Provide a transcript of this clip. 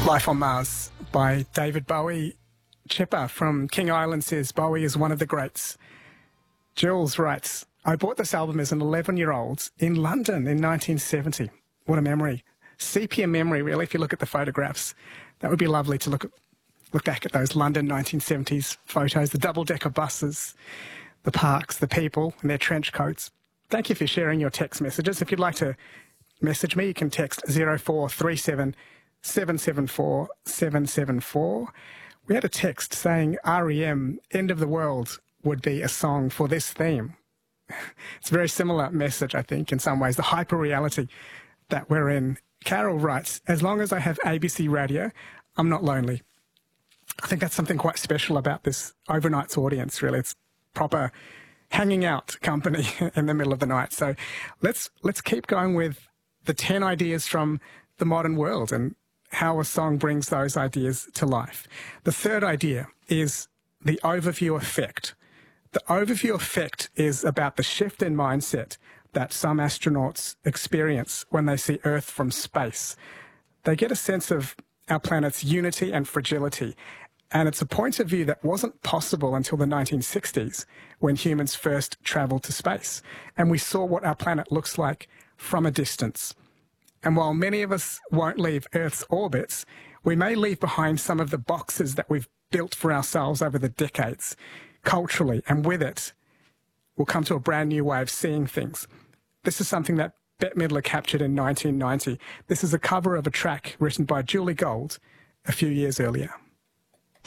Life on Mars by David Bowie. Chipper from King Island says Bowie is one of the greats. Jules writes, I bought this album as an 11-year-old in London in 1970. What a memory. Sepia memory, really, if you look at the photographs. That would be lovely to look back at those London 1970s photos, the double-decker buses, the parks, the people and their trench coats. Thank you for sharing your text messages. If you'd like to message me, you can text 0437 774 774. We had a text saying REM, End of the World, would be a song for this theme. It's a very similar message, I think, in some ways, the hyper-reality that we're in. Carol writes, as long as I have ABC Radio, I'm not lonely. I think that's something quite special about this overnight's audience, really. It's proper hanging out company in the middle of the night. So let's keep going with the 10 ideas from the modern world and how a song brings those ideas to life. The third idea is the overview effect. The overview effect is about the shift in mindset that some astronauts experience when they see Earth from space. They get a sense of our planet's unity and fragility, and it's a point of view that wasn't possible until the 1960s when humans first traveled to space, and we saw what our planet looks like from a distance. And while many of us won't leave Earth's orbits, we may leave behind some of the boxes that we've built for ourselves over the decades, culturally, and with it, we'll come to a brand new way of seeing things. This is something that Bette Midler captured in 1990. This is a cover of a track written by Julie Gold a few years earlier.